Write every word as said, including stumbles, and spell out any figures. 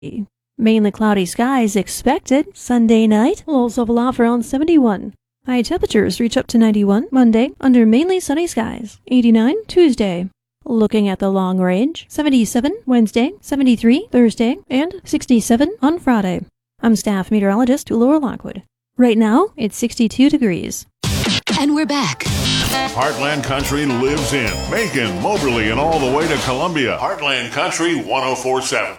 Mainly cloudy skies expected Sunday night. Lows level off around seventy-one. High temperatures reach up to ninety-one Monday under mainly sunny skies. eighty-nine Tuesday. Looking at the long range, seventy-seven Wednesday, seventy-three Thursday, and sixty-seven on Friday. I'm staff meteorologist Laura Lockwood. Right now, it's sixty-two degrees. And we're back. Heartland Country lives in Macon, Moberly, and all the way to Columbia. Heartland Country one oh four point seven.